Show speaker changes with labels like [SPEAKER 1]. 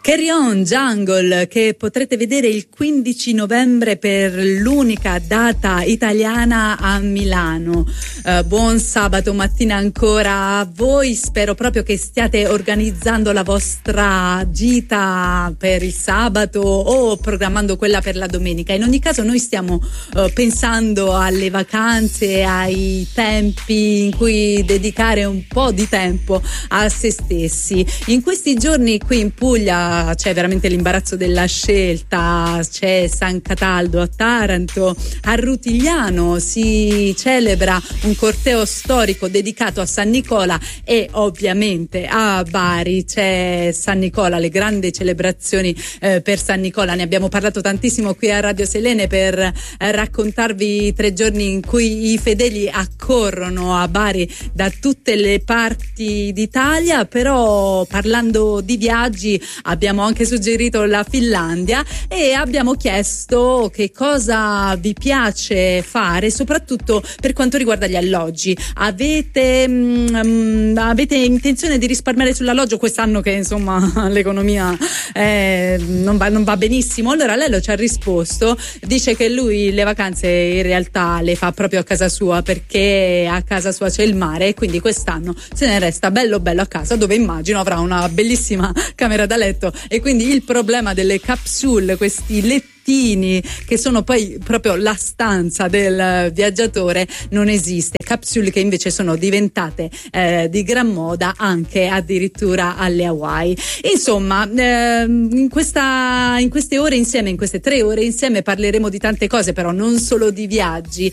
[SPEAKER 1] Carry On Jungle, che potrete vedere il 15 novembre per l'unica data italiana a Milano. Buon sabato mattina ancora a voi, spero proprio che stiate organizzando la vostra gita per il sabato o programmando quella per la domenica. In ogni caso noi stiamo pensando alle vacanze, ai tempi in cui dedicare un po' di tempo a se stessi. In questi giorni qui in Puglia c'è veramente l'imbarazzo della scelta, c'è San Cataldo a Taranto, a Rutigliano si celebra un corteo storico dedicato a San Nicola e ovviamente a Bari c'è San Nicola, le grandi celebrazioni per San Nicola. Ne abbiamo parlato tantissimo qui a Radio Selene per raccontarvi 3 giorni in cui i fedeli accorrono a Bari da tutte le parti d'Italia, però parlando di viaggi abbiamo anche suggerito la Finlandia e abbiamo chiesto che cosa vi piace fare, soprattutto per quanto riguarda gli alloggi. Avete intenzione di risparmiare sull'alloggio quest'anno che insomma l'economia non va benissimo? Allora Lello ci ha risposto, dice che lui le vacanze in realtà le fa proprio a casa sua perché a casa sua c'è il mare e quindi quest'anno se ne resta bello a casa, dove immagino avrà una bellissima camera da letto. E quindi il problema delle capsule, questi lettini che sono poi proprio la stanza del viaggiatore, non esiste. Capsule che invece sono diventate di gran moda anche addirittura alle Hawaii. Insomma, in queste ore insieme, in queste 3 ore insieme parleremo di tante cose, però non solo di viaggi.